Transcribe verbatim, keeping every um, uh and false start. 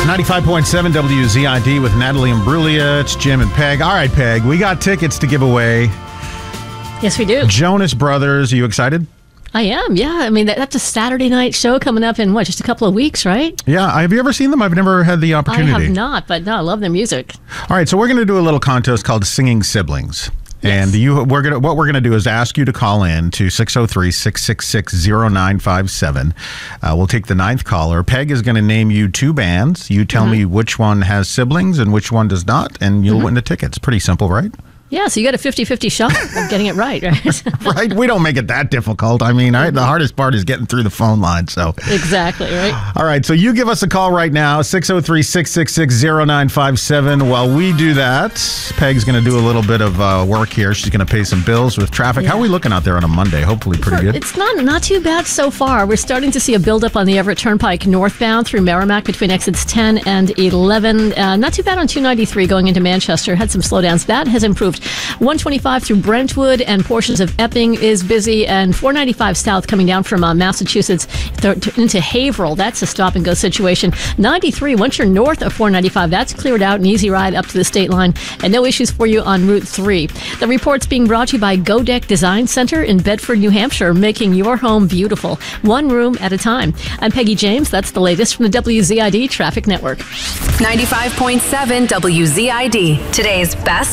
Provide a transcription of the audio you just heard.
ninety-five point seven W Z I D with Natalie Imbruglia. It's Jim and Peg. All right, Peg, we got tickets to give away. Yes, we do. Jonas Brothers. Are you excited? I am, yeah. I mean, that, that's a Saturday night show coming up in, what, just a couple of weeks, right? Yeah. Have you ever seen them? I've never had the opportunity. I have not, but no, I love their music. All right, so we're going to do a little contest called Singing Siblings. Yes. And you, we're gonna. What we're going to do is ask you to call in to six oh three, six six six, oh nine five seven. Uh, we'll take the ninth caller. Peg is going to name you two bands. You tell mm-hmm. me which one has siblings and which one does not, and you'll mm-hmm. win the tickets. Pretty simple, right? Yeah, so you got a fifty-fifty shot of getting it right, right? Right? We don't make it that difficult. I mean, all right, the hardest part is getting through the phone line. So exactly, right? All right, so you give us a call right now, six oh three, six six six, oh nine five seven. While we do that, Peg's going to do a little bit of uh, work here. She's going to pay some bills with traffic. Yeah. How are we looking out there on a Monday? Hopefully pretty good. It's not not too bad so far. We're starting to see a buildup on the Everett Turnpike northbound through Merrimack between exits ten and eleven. Uh, not too bad on two ninety-three going into Manchester. Had some slowdowns. That has improved. one twenty-five through Brentwood and portions of Epping is busy, and four ninety-five south coming down from uh, Massachusetts th- into Haverhill. That's a stop-and-go situation. ninety-three, once you're north of four ninety-five, that's cleared out, an easy ride up to the state line, and no issues for you on Route three. The report's being brought to you by Godeck Design Center in Bedford, New Hampshire, making your home beautiful, one room at a time. I'm Peggy James. That's the latest from the W Z I D Traffic Network. ninety-five point seven W Z I D, today's best